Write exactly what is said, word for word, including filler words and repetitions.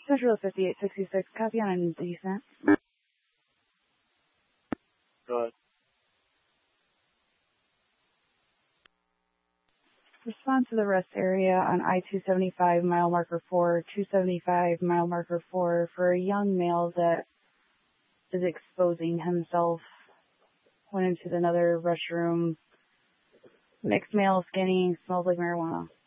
Central fifty-eight sixty-six, copy on a descent. Go ahead. Respond to the rest area on I two seventy-five, mile marker four, two seventy-five, mile marker four, for a young male that is exposing himself. Went into another restroom. Mixed male, skinny, smells like marijuana.